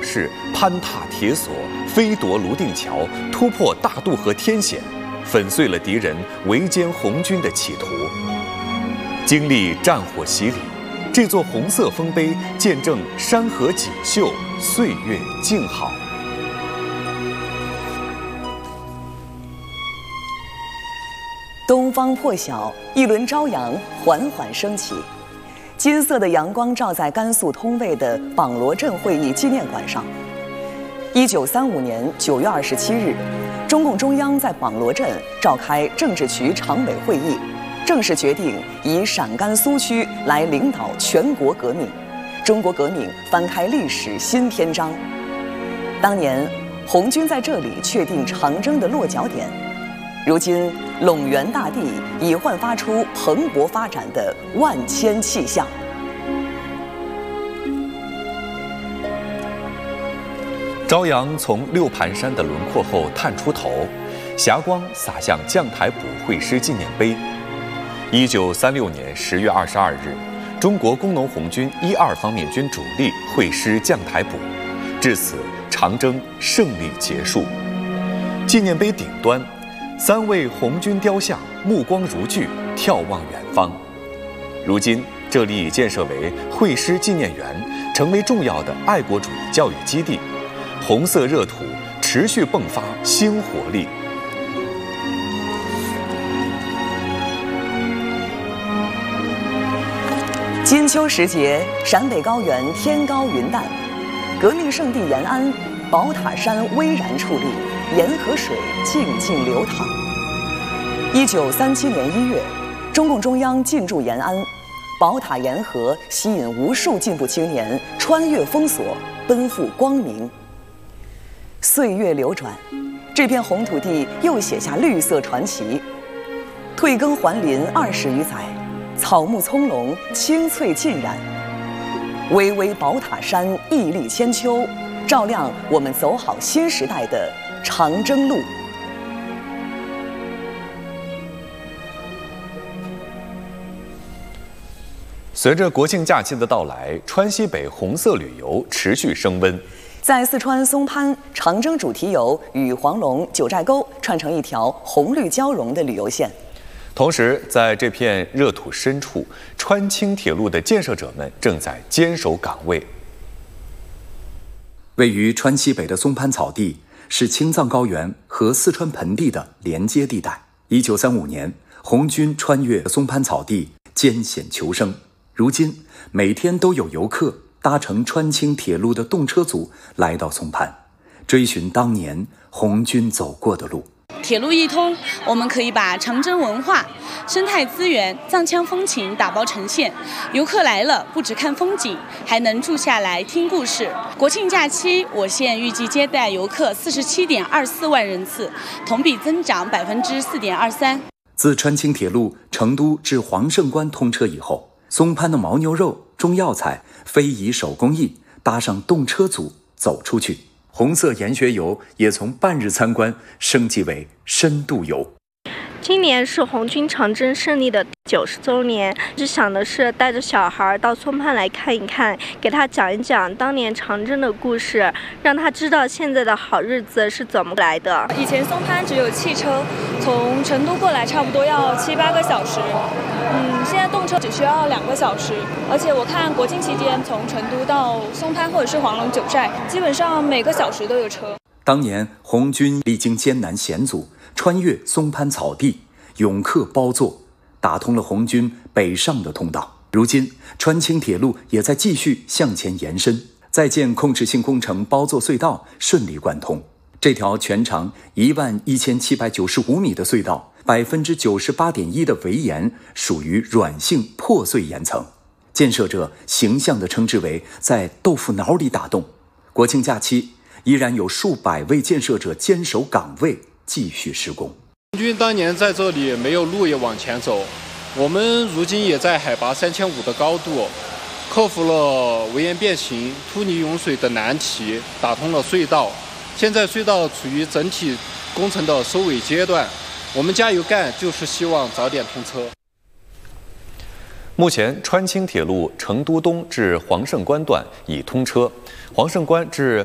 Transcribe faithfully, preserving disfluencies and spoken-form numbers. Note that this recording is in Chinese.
士攀踏铁索，飞夺泸定桥，突破大渡河天险，粉碎了敌人围歼红军的企图。经历战火洗礼，这座红色丰碑见证山河锦绣，岁月静好。 东方破晓，一轮朝阳缓缓升起，金色的阳光照在甘肃通渭的榜罗镇会议纪念馆上。一九三五年九月二十七日，中共中央在榜罗镇召开政治局常委会议，正式决定以陕甘苏区来领导全国革命，中国革命翻开历史新篇章。当年，红军在这里确定长征的落脚点。如今，陇源大地已焕发出蓬勃发展的万千气象。 朝阳从六盘山的轮廓后探出头，霞光洒向将台堡会师纪念碑。一九三六年十月二十二日，中国工农红军一二方面军主力会师将台堡，至此长征胜利结束。纪念碑顶端，三位红军雕像目光如炬，眺望远方。如今，这里已建设为会师纪念园，成为重要的爱国主义教育基地。红色热土持续迸发新活力。 金秋时节，陕北高原天高云淡，革命圣地延安，宝塔山巍然矗立，沿河水静静流淌。一九三七年一月，中共中央进驻延安，宝塔沿河吸引无数进步青年穿越封锁，奔赴光明。岁月流转，这片红土地又写下绿色传奇。退耕还林二十余载，草木葱茏，青翠浸染。巍巍宝塔山屹立千秋，照亮我们走好新时代的长征路。 随着国庆假期的到来，川西北红色旅游持续升温。 在四川松潘，长征主题游与黄龙、九寨沟串成一条红绿交融的旅游线。 同时，在这片热土深处，川青铁路的建设者们正在坚守岗位。 位于川西北的松潘草地是青藏高原和四川盆地的连接地带。一九三五年，红军穿越松潘草地，艰险求生。如今，每天都有游客搭乘川青铁路的动车组来到松潘，追寻当年红军走过的路。 铁路一通，我们可以把长征文化、生态资源、藏羌风情打包呈现。游客来了，不只看风景，还能住下来听故事。国庆假期，我县预计接待游客四十七点二四万人次，同比增长百分之四点二三。 自川青铁路成都至黄胜关通车以后，松潘的牦牛肉、中药材、非遗手工艺搭上动车组走出去。红色研学游也从半日参观升级为深度游。 今年是红军长征胜利的九十周年，只想的是带着小孩到松潘来看一看，给他讲一讲当年长征的故事，让他知道现在的好日子是怎么来的。 以前松潘只有汽车，从成都过来差不多要七八个小时，嗯，现在动车只需要两个小时。而且我看国庆期间从成都到松潘或者是黄龙九寨，基本上每个小时都有车。 当年红军历经艰难险阻，穿越松潘草地，永克包座，打通了红军北上的通道。如今，川青铁路也在继续向前延伸，在建控制性工程包座隧道顺利贯通。这条全长一万一千七百九十五米的隧道，百分之九十八点一的围岩属于软性破碎岩层，建设者形象地称之为在豆腐脑里打洞。国庆假期，依然有数百位建设者坚守岗位，继续施工。 红军当年在这里没有路也往前走，我们如今也在海拔三千五的高度，克服了围岩变形、突泥涌水的难题，打通了隧道。现在隧道处于整体工程的收尾阶段，我们加油干，就是希望早点通车。 目前，川青铁路成都东至黄胜关段已通车，黄胜关至